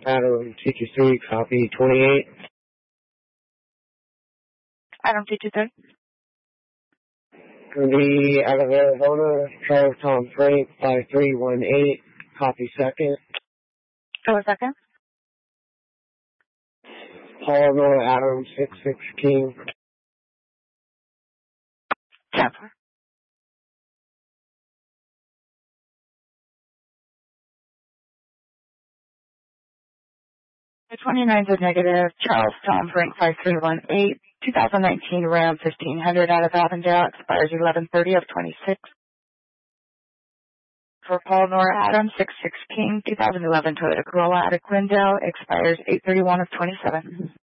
Adam TQ3, copy 28. Adam TQ3. Going to be out of Arizona, Charles Tom Frank, 5318, copy second. Go a second. Paul Nora Adam, 66 King. Tampa. The 29's a negative. Charles Tom Frank 5318. 2019 Ram 1500 out of Avondale, expires 11/30 of 26. For Paul Nora Adams, 66 King, 2011 Toyota Corolla out of Glendale, expires 8/31 of 27.